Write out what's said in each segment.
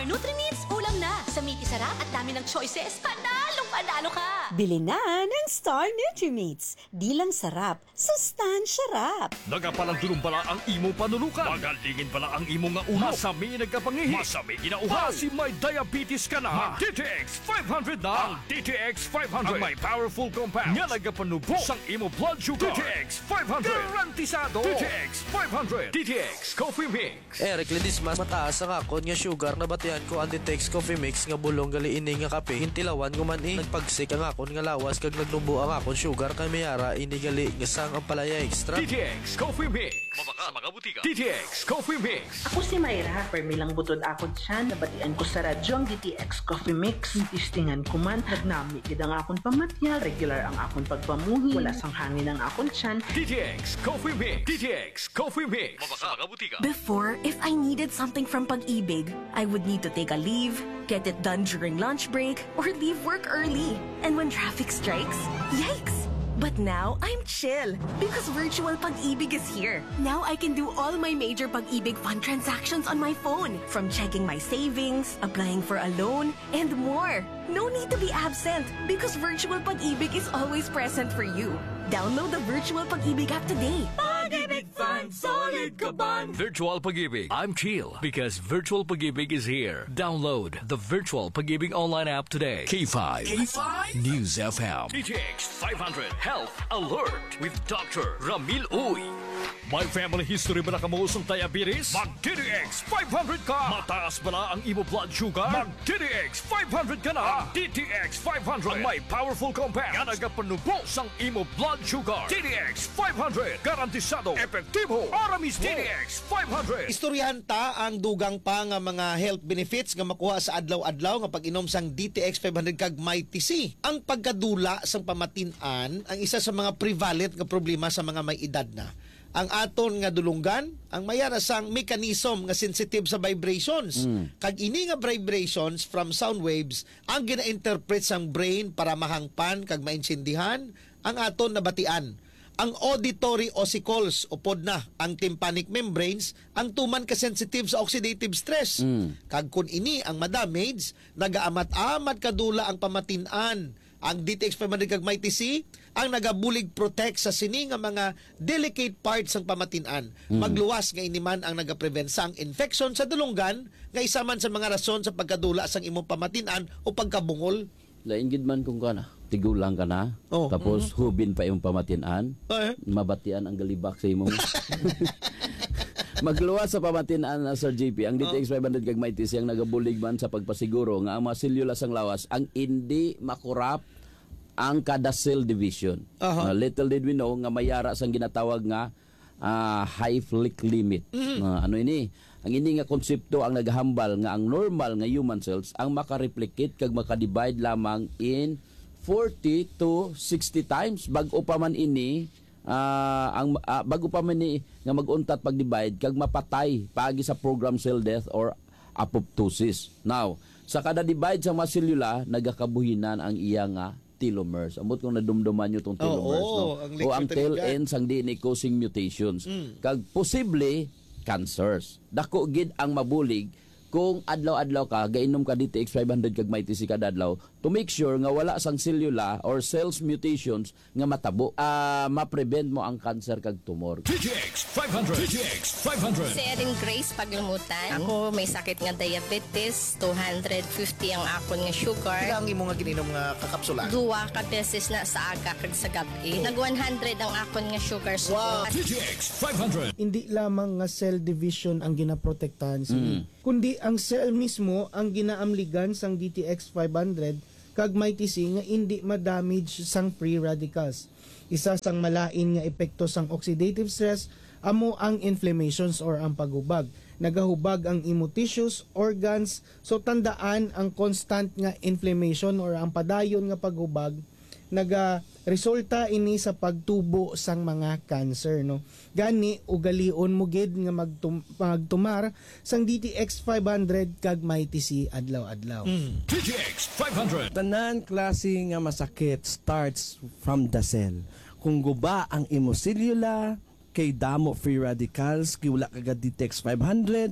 Star Nutri-Meats, ulam na. Sa Miki Sarap at dami ng choices, panalo ka! Bili na ng Star Nutri-Meats. Di lang sarap, sustansya rap. Nagapalang pala ang imo panulukan. Magalingin pala ang imo nga ulo. Masami nagkapangihi. Masami ginauhaw. Basi may diabetes ka na. Ang DTX 500 na. Ang DTX 500. Ang may powerful compounds. Nga nagapanubo sang imo blood sugar. DTX 500. Garantisado. DTX 500. DTX Coffee Mix. Eric Lidis mas mataas ang akon nga sugar na batian ko ang Ditex Coffee Mix nga bulong gali ini nga kape. Hintilawan ko man nagpagsik ang akon nga lawas kag nagnubo ang akon sugar kay mayara ini gali nga sang ang palaya extra. DTX Coffee Mix. Mabaka mga butika. DTX Coffee Mix. Ako si Mayra, permilang butod akod siya, nabatian ko sa radyo ang DTX Coffee Mix. Tistingan ko man, nagnami gid ang akon pamatya, regular ang akon pagpamuhi, wala sang hangin ang akon tiyan. DTX Coffee Mix. DTX Coffee Mix. Mabaka mga butika. Before, if I needed something from Pag-ibig, I would need to take a leave, get it done during lunch break, or leave work early. And when traffic strikes, yikes! But now, I'm chill because virtual Pag-ibig is here. Now I can do all my major Pag-ibig fund transactions on my phone, from checking my savings, applying for a loan, and more. No need to be absent because virtual Pag-ibig is always present for you. Download the virtual Pag-ibig app today. Pag-ibig Fund, solid ka ban! Virtual Pag-ibig. I'm chill because Virtual Pag-ibig is here. Download the Virtual Pag-ibig online app today. K5. News FM. DTX 500 Health Alert with Dr. Ramil Uy. May family history ba na kamuusong diabetes? Mag-DTX 500 ka! Mataas ba na ang imo blood sugar? Mag-DTX 500 ka na! DTX 500 ang may powerful compounds nga nagapanubo sang imo blood sugar. DTX 500 garantisado, epektibo, para mismo. DTX 500. Istoryahan ta ang dugang pa nga mga health benefits nga makuha sa adlaw-adlaw nga pag-inom sang DTX 500 kag may TC. Ang pagkadula sang pamatin-an ang isa sa mga prevalent nga problema sa mga may edad na. Ang aton nga dulunggan, ang mayara sang mechanism nga sensitive sa vibrations. Kag ini nga vibrations from sound waves ang gina-interpret sang brain para mahangpan kag mainsindihan ang aton nabatian. Ang auditory ossicles upod na ang tympanic membranes ang tuman ka sensitive sa oxidative stress. Kag kun ini ang madamage, nagaamat-amat kadula ang pamatin-an. Ang DTX 500 kag may TC ang nagabulig protect sa sini nga mga delicate parts ng pamatin-an. Magluwas nga iniman ang nagaprevent sang infection sa dulunggan nga isa man sa mga rason sa pagkadula sang imong pamatin-an o pagkabungol. Lain gid man kung kana, tigulang ka na, Oh. tapos hubin pa yung pamatian, mabatian ang galibak sa imong. Magluwas sa pamatian na Sir JP, ang DTX 500 kag may TC ang nagabulig man sa pagpasiguro nga ang mga selula sang lawas ang hindi makurap ang kada cell division. Little did we know nga mayara sang ginatawag nga Hayflick limit. Ano ini? Ang ini nga konsepto ang naghambal nga ang normal nga human cells ang makareplicate kag makadivide lamang in 40 to 60 times bag-o pa man ini bago pa man ni nga mag-untat pag-divide kag mapatay paagi sa program cell death or apoptosis. Now, sa kada divide sa mga selula nagakabuhinan ang iya nga telomeres. Amot kung nadumduman nyo itong telomeres, no? O ang tail ends ang DNA causing mutations. Kag posible cancers. Dako gid ang mabulig kung adlaw-adlaw ka gainom ka DTX 500 kag may TC kada adlaw to make sure nga wala sang selula or cells mutations nga matabo. Ma-prevent mo ang cancer kag tumor. DTX 500. DTX 500. Si Erin Grace Paglumutan. Ako may sakit nga diabetes, 250 ang akon nga sugar. Ang imo nga gininom nga kakapsula. Duwa ka beses na sa aga kag sa gabi. Nag 100 ang akon nga sugar. Wow. DTX 500. Hindi lamang nga cell division ang ginaprotektahan kundi ang cell mismo ang ginaamligan sang DTX 500 kag may TC nga hindi ma-damage sang free radicals. Isa sang malain nga epekto sang oxidative stress amo ang inflammations or ang paghubag. Nagahubag ang imo tissues, organs, so tandaan ang constant nga inflammation or ang padayon nga paghubag resulta ini sa pagtubo sang mga cancer, no. Gani ugalion mo gid nga magtumar sang DTX 500 kag may TC adlaw-adlaw. DTX 500. Tanan klase nga masakit starts from the cell. Kung guba ang imo selula, kay damo free radicals, kay wala kagad DTX 500,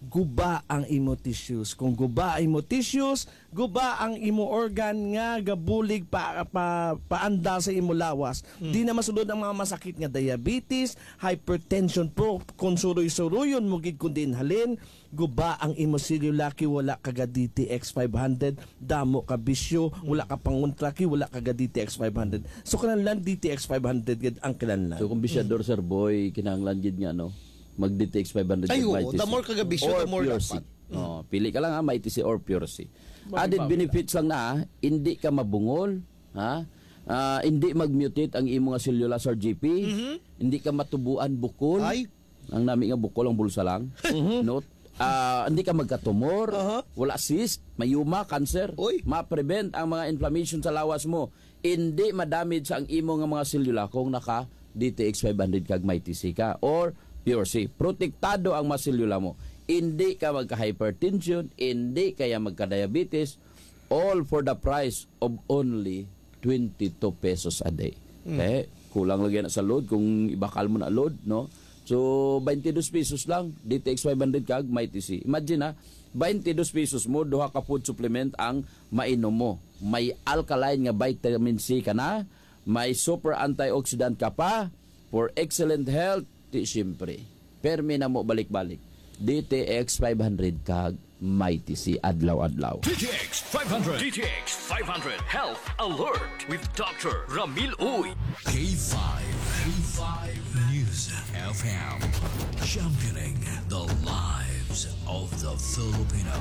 guba ang imo tissues. Kung guba ang imo tissues, guba ang imo organ nga gabulig paanda sa imo lawas. Di na masulod ang mga masakit nga diabetes, hypertension po, kung suroy-suroyon mo gid kundi halin, guba ang imo cellulaki, wala kaga DTX 500, damo ka bisyo, wala ka panguntraki, wala kaga DTX 500. So kinahanglan DTX 500 gid ang kinahanglan. So kung bisyador Sir Boy, kinahanglan gid nga no, mag-DTX 500 Ay, oo, MITC. the more kagabisyo, the more Pure C. dapat. Pili ka lang ha, MITC or Pure C. Added benefits lang na, hindi ka mabungol, ha? Hindi mag-mutate ang imo nga cellulose or GP, hindi ka matubuan bukol. Ay. Ang nami nga bukol ang bulsa lang. Note, hindi ka magkatumor, wala cyst, mayuma, cancer, ma-prevent ang mga inflammation sa lawas mo, hindi ma-damage ang imo nga mga cellula kung naka DTX 500 kag MITC ka or Pure C. Protektado ang mga cellula mo. Hindi ka magka-hypertension, hindi kaya magka-diabetes, all for the price of only 22 pesos a day. Okay? Kulang lagi na sa load kung ibakal mo na load, no? So, 22 pesos lang, DTX 500 kag MITC. Imagine ha, 22 pesos mo, duha ka food supplement ang mainom mo. May alkaline nga vitamin C ka na, may super antioxidant ka pa, for excellent health, di siyempre. Permi na mo balik-balik. DTX 500 kag MITC adlaw-adlaw. DTX 500. DTX 500 Health Alert with Dr. Ramil Uy. K5. K5 News FM. Championing the lives of the Filipino.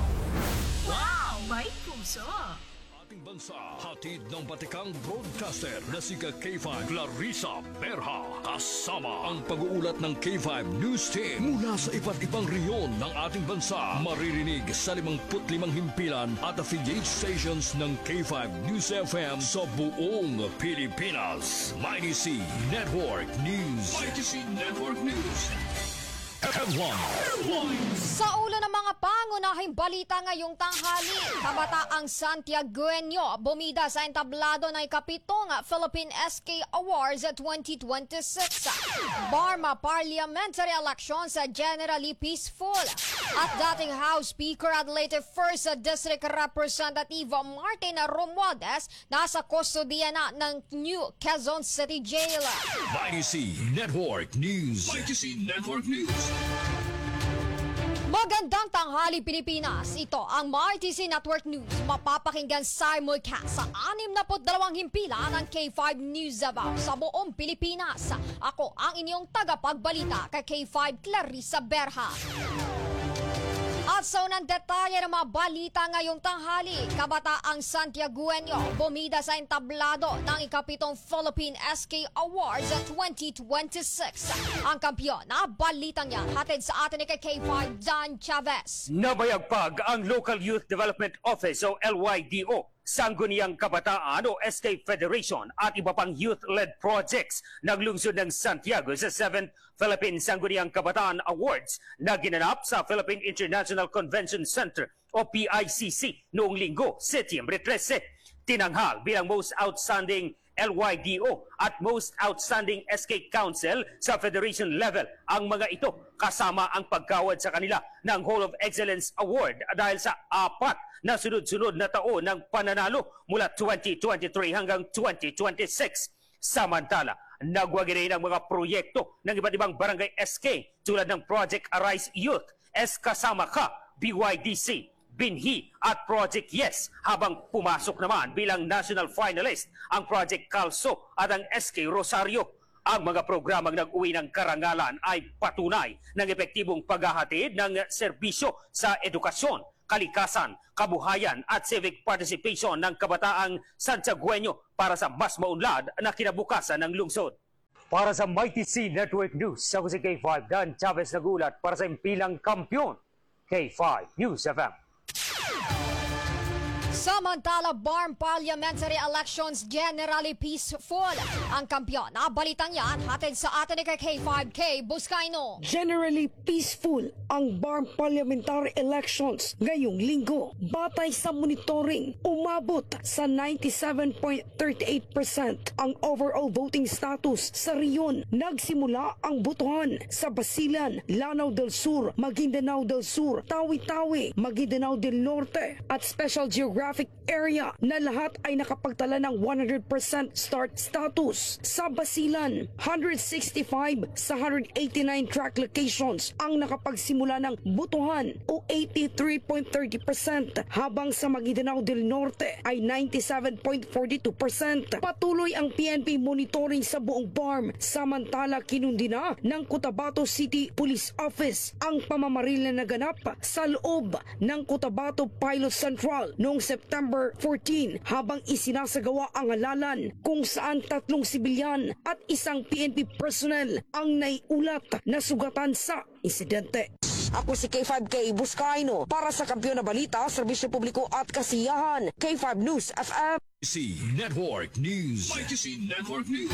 Wow! May puso! Ating bansa, hatid ng batikang broadcaster na si K5 Clarissa Berha. Kasama ang pag-uulat ng K5 News Team mula sa iba't ibang rehiyon ng ating bansa. Maririnig sa 55 himpilan at affiliate stations ng K5 News FM sa buong Pilipinas. Mighty C Network News. Mighty C Network News. Sa ulo ng mga pangunahing balita ngayong tanghali, kabataang Santiagueño bumida sa entablado ng ikapitong Philippine SK Awards 2026. Barma parliamentary elections generally peaceful. At dating House Speaker at later 1st District Representative Martin Romualdez nasa kustodiya na ng New Quezon City Jail. Mighty C Network News. Mighty C Network News. Magandang tanghali Pilipinas. Ito ang MyTC Network News. Mapapakinggan simulcast sa 62 himpilan ng K5 News About sa buong Pilipinas. Ako ang inyong tagapagbalita kay K5 Clarissa Berha. At sa unang detalye ng mga balita ngayong tanghali, kabataang Santiagueño bumida sa entablado ng ikapitong Philippine SK Awards 2026. Ang kampiyon na balitang yan hatid sa atin ni K5 Dan Chavez. Nabayagpag ang Local Youth Development Office o LYDO, Sangguniang Kabataan o SK Federation at iba pang youth-led projects ng lungsod ng Santiago sa 7th Philippine Sangguniang Kabataan Awards na ginanap sa Philippine International Convention Center o PICC noong linggo, Setyembre 13. Tinanghal bilang Most Outstanding LYDO at Most Outstanding SK Council sa Federation level ang mga ito kasama ang pagkawad sa kanila ng Hall of Excellence Award dahil sa 4 na sunod-sunod na taon ng pananalo mula 2023 hanggang 2026. Samantala, nagwagi rin ang mga proyekto ng iba't ibang barangay SK tulad ng Project Arise Youth, Kasama Ka, BYDC, Binhi at Project Yes, habang pumasok naman bilang national finalist ang Project Calso at ang SK Rosario. Ang mga programang nag-uwi ng karangalan ay patunay ng epektibong paghahatid ng serbisyo sa edukasyon, kalikasan, kabuhayan at civic participation ng kabataang Santiagueño para sa mas maunlad na kinabukasan ng lungsod. Para sa Mighty C Network News, ako si K5 Dan Chavez nagulat para sa impilang kampiyon. K5 News FM. Samantala, Barm Parliamentary Elections generally peaceful. Ang kampiyon na balitang yan hatid sa atin ni K5K Buscaino. Generally peaceful ang BARM parliamentary elections ngayong linggo. Batay sa monitoring, umabot sa 97.38% ang overall voting status sa riyon. Nagsimula ang botohan sa Basilan, Lanao del Sur, Maguindanao del Sur, Tawi-Tawi, Maguindanao del Norte at Special Geographic Area na lahat ay nakapagtala ng 100% start status. Sa Basilan, 165 sa 189 track locations ang nakapagsimula ng botohan o 83.30%, habang sa Maguindanao del Norte ay 97.42%. Patuloy ang PNP monitoring sa buong BARM, samantala kinundi na ng Cotabato City Police Office ang pamamaril na naganap sa loob ng Cotabato Pilot Central noong September 14 habang isinasagawa ang halalan kung saan 3 sibilyan at isang PNP personnel ang naiulat na sugatan sa insidente. Ako si K5K Buscaino para sa Kampiyon na Balita, Serbisyo Publiko at Kasiyahan, K5 News FM. Network News. Network News.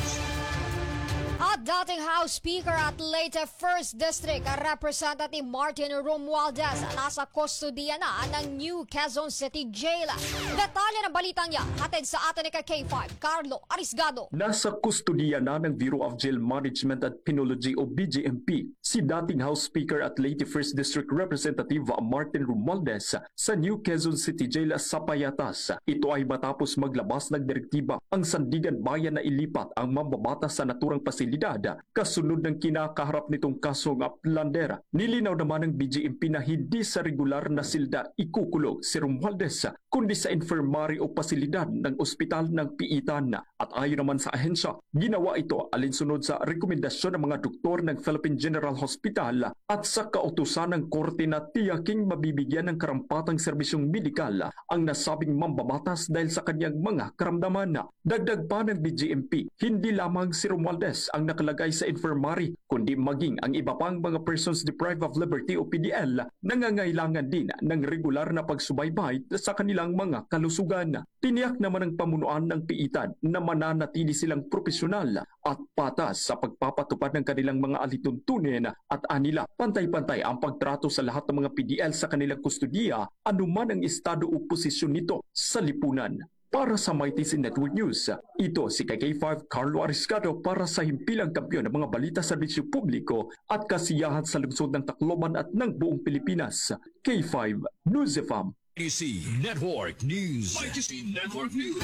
At dating House Speaker at Leyte 1st District Representative Martin Romualdez nasa kustodiya na ng New Quezon City Jail. Detalye ng balitang yan hatid sa atin ni K5 Carlo Arisgado. Nasa kustodiya na ng Bureau of Jail Management at Penology o BJMP si dating House Speaker at Leyte 1st District Representative Martin Romualdez sa New Quezon City Jail sa Payatas. Ito ay matapos maglabas ng direktiba ang Sandigan Bayan na ilipat ang mambabata sa naturang pasilidad kasunod ng kinakaharap nitong kasong plandera. Nilinaw naman ng BJMP na hindi sa regular na silda ikukulong si Romualdez kundi sa infirmary o pasilidad ng ospital ng Piitan. At ayon naman sa ahensya, ginawa ito alinsunod sa rekomendasyon ng mga doktor ng Philippine General Hospital at sa kautusan ng korte na tiyaking mabibigyan ng karampatang serbisyong medikal ang nasabing mambabatas dahil sa kanyang mga karamdaman. Dagdag pa ng BJMP, hindi lamang si Romualdez ang nakalagay sa infirmary, kundi maging ang iba pang mga persons deprived of liberty o PDL nangangailangan din ng regular na pagsubaybay sa kanilang mga kalusugan. Tiniyak naman ng pamunuan ng Piitan na mananatili silang profesional at patas sa pagpapatupad ng kanilang mga alituntunin at anila pantay-pantay ang pagtrato sa lahat ng mga PDL sa kanilang kustudiya anuman ang estado o posisyon nito sa lipunan. Para sa MyTC Network News, ito si K5 Carlo Ariscado para sa himpilang kampiyon ng mga balita serbisyo publiko at kasiyahan sa lungsod ng Tacloban at ng buong Pilipinas. K5 News FM. Network News. Network News.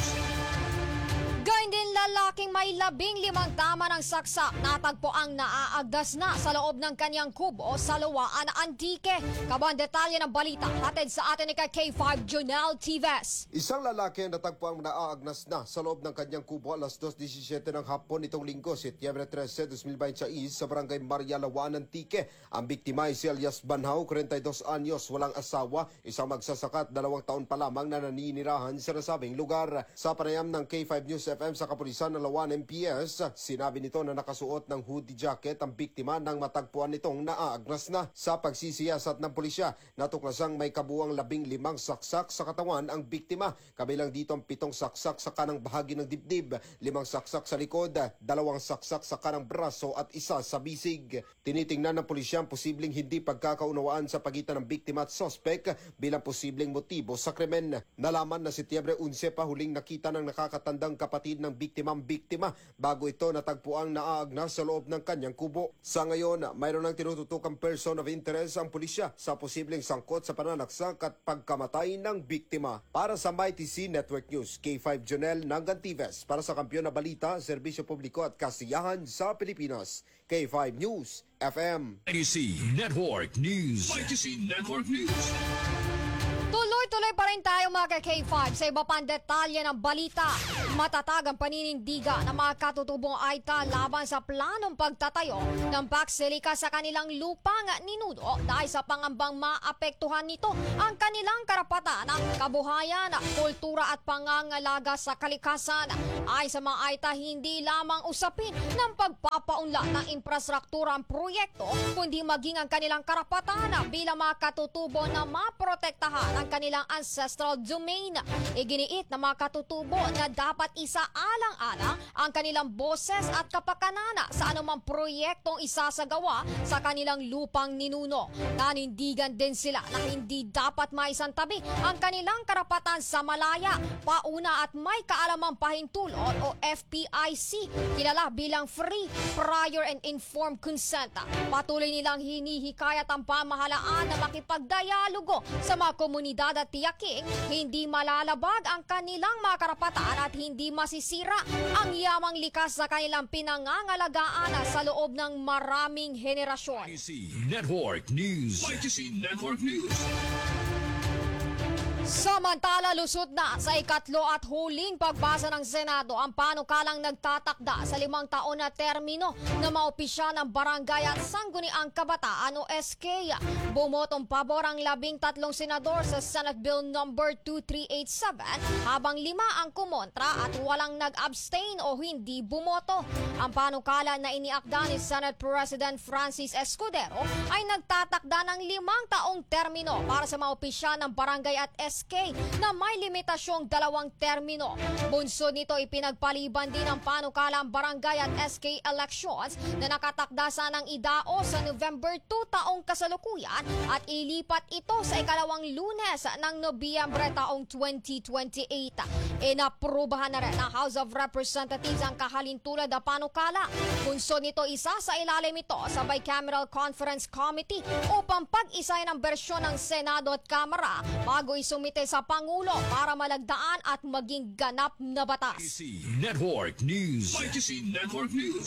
Gayun din lalaking may 15 tama ng saksak natagpo ang naaagdas na sa loob ng kanyang kubo sa Luwaan, Antique. Kabang detalye ng balita hatid sa atin ni K5 Jonel Tives. Isang lalaki ang natagpo ang naaagnas na sa loob ng kanyang kubo alas 2:17 ng hapon itong linggo, Setyembre 13, 2026 sa barangay Maria Luwaan, Antique. Ang biktima ay si Elias Banhaw, 42 anyos, walang asawa, isang magsasaka at 2 taon pa lamang na naninirahan sa nasabing lugar. Sa panayam ng K5 News FM sa kapulisan ng Lawan MPS, sinabi nito na nakasuot ng hoodie jacket ang biktima nang matagpuan nitong naaagnas na. Sa pagsisiyasat ng pulisya, natuklasang may kabuang 15 saksak sa katawan ang biktima. Kabilang dito ang 7 saksak sa kanang bahagi ng dibdib, 5 saksak sa likod, 2 saksak sa kanang braso at 1 sa bisig. Tinitingnan ng pulisya ang posibleng hindi pagkakaunawaan sa pagitan ng biktima at sospek bilang posibleng motibo sa krimen. Nalaman na Setyembre 11 pa huling nakita ng nakakatandang kapatid ng biktima bago ito natagpuang naaagnas sa loob ng kanyang kubo. Sa ngayon, mayroon ng tinututukang person of interest ang pulisya sa posibleng sangkot sa pananaksak at pagkamatay ng biktima. Para sa MyTC Network News, K5 Jonel Nangantives para sa Kampiyon na Balita, Serbisyo Publiko at Kasiyahan sa Pilipinas. K5 News FM. Network News. Network News. Tuloy-tuloy pa rin tayo mga K5 sa iba pang detalye ng balita. Matatag ang paninindiga ng mga katutubong Aita laban sa planong pagtatayo ng baksilika sa kanilang lupang ninuno dahil sa pangambang maapektuhan nito ang kanilang karapatan ng kabuhayan, kultura at pangangalaga sa kalikasan. Ay sa mga Aita, hindi lamang usapin ng pagpapaunlad ng infrastruktura ang proyekto, kundi maging ang kanilang karapatan bilang mga katutubo na maprotektahan ang kanilang ancestral domain. Iginiit na mga katutubo na dapat isaalang-alang ang kanilang boses at kapakanana sa anumang proyektong isasagawa sa kanilang lupang ninuno. Nanindigan din sila na hindi dapat maisantabi ang kanilang karapatan sa malaya, pauna at may kaalamang pahintulot o FPIC, kilala bilang Free, Prior and Informed Consent. Patuloy nilang hinihikayat ang pamahalaan na makipagdialogo sa mga komunidad at tiyaking hindi malalabag ang kanilang mga karapatan at hindi masisira ang yamang likas sa kanilang pinangangalagaan sa loob ng maraming henerasyon. Network News. Network News. Samantala, lusot na sa ikatlo at huling pagbasa ng Senado ang panukalang nagtatakda sa 5 taon na termino na maopisya ng Barangay at Sangguniang Kabataan o SK. Bumotong pabor ang 13 senador sa Senate Bill number 2387 habang 5 ang kumontra at walang nag-abstain o hindi bumoto. Ang panukala na iniakda ni Senate President Francis Escudero ay nagtatakda ng 5 taong termino para sa maopisya ng Barangay at SK na may limitasyong 2 termino. Bunsod nito ipinagpaliban din ang panukalang barangay at SK elections na nakatakda sanang idao sa November 2 taong kasalukuyan at ilipat ito sa ikalawang Lunes ng Nobyembre taong 2028. Inaprubahan na rin ng House of Representatives ang kahalintulad na panukala. Bunsod nito isa sa ilalim ito sa Bicameral Conference Committee upang pag-isay ng bersyon ng Senado at Kamara bago isumite sa Pangulo para malagdaan at maging ganap na batas. Network News. Network News.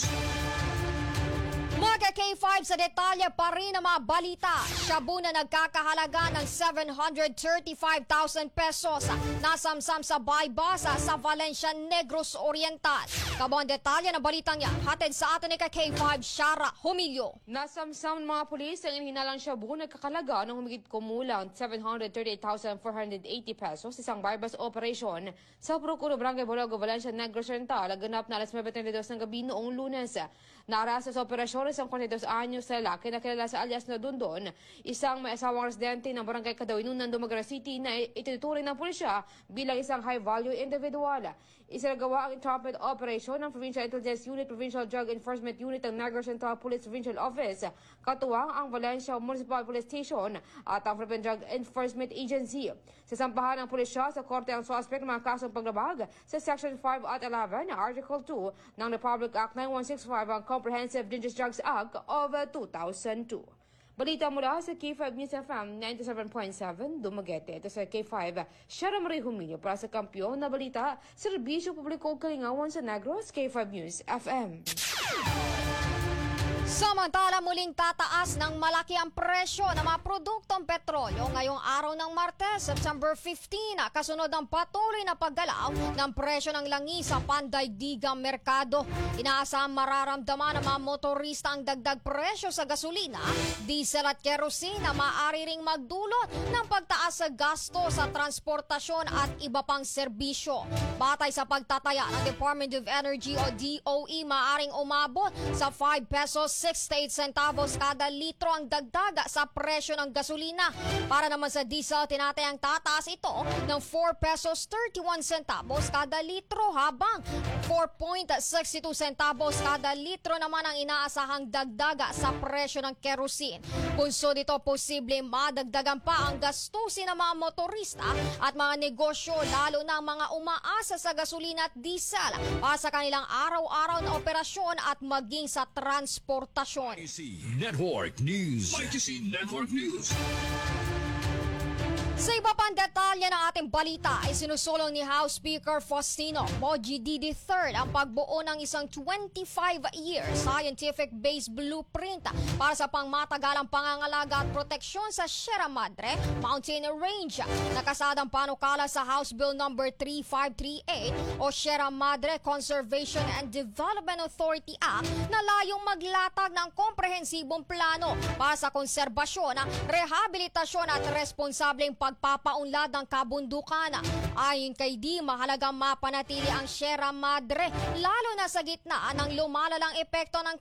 Mga K5 sa detalye pa rin ang mga balita. Shabu na nagkakahalaga ng 735,000 pesos nasamsam sa Baybasa sa Valencia, Negros Oriental. Kabang detalye ng balitang yan, hatid sa atin ni K5 Shara Humilio. Nasamsam ng mga pulis ang hinalang shabu nagkakalaga ng humigit kumulang 738,480 pesos isang bypass operation sa Procuro Barangay Bologo, Valencia, Negros Oriental. Ganap na alas 9:32 ng gabi noong Lunes. Naarasa sa operasyon isang 42 anyos na lalaki na kilala sa alias na Dundon, isang may asawang residente ng Barangay Kadawinon ng Dumaguete City na itinuturing ng pulisya bilang isang high-value individual. Isinagawa ang trumpet operation ng Provincial Intelligence Unit, Provincial Drug Enforcement Unit ng Negros Central Police Provincial Office, katuwang ang Valencia Municipal Police Station at ang Philippine Drug Enforcement Agency. Sasampahan ng pulisya sa korte ang suspect ng mga kasong paglabag sa Section 5 at 11 Article 2 ng Republic Act 9165 ang Comprehensive Dangerous Drugs Act of 2002. Balita mula sa K5 News FM 97.7 Dumaguete. Ito sa K5, Shara Marie Humilio para sa Kampiyon na Balita, Serbisyo Publiko Kalingawan sa Negros, K5 News FM. Samantala, muling tataas ng malaki ang presyo ng mga produktong petrolyo ngayong araw ng Martes, September 15, kasunod ng patuloy na paggalaw ng presyo ng langis sa pandaigdigang merkado. Inaasahang mararamdaman ng mga motorista ang dagdag presyo sa gasolina, diesel at kerosene na maaari ring magdulot ng pagtaas sa gasto sa transportasyon at iba pang serbisyo. Batay sa pagtataya ng Department of Energy o DOE, maaaring umabot sa 5 pesos 68 centavos kada litro ang dagdag sa presyo ng gasolina. Para naman sa diesel, tinatayang tataas ito ng 4 pesos 31 centavos kada litro habang 4.62 centavos kada litro naman ang inaasahang dagdag sa presyo ng kerosene. Bunsod dito, posible madagdagan pa ang gastusin ng mga motorista at mga negosyo, lalo na mga umaasa sa gasolina at diesel para sa kanilang araw-araw na operasyon at maging sa transportasyon. Network News. Network News. Sa iba pang detalye ng ating balita ay sinusulong ni House Speaker Faustino Moji III ang pagbuo ng isang 25-year scientific-based blueprint para sa pangmatagalang pangangalaga at proteksyon sa Sierra Madre Mountain Range. Nakasadang panukala sa House Bill number 3538 o Sierra Madre Conservation and Development Authority Act na layong maglatag ng komprehensibong plano para sa konserbasyon, rehabilitasyon at responsableng pagpapaunlad ng kabundukan. Ayon kay Di, mahalagang mapanatili ang Sierra Madre lalo na sa gitna ng lumalalang epekto ng